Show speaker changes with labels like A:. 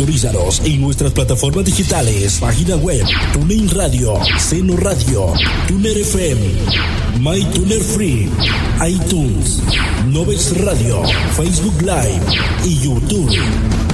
A: Sintonízanos en nuestras plataformas digitales, página web, TuneIn Radio, Seno Radio, Tuner FM, MyTuner Free, iTunes, Noves Radio, Facebook Live y YouTube.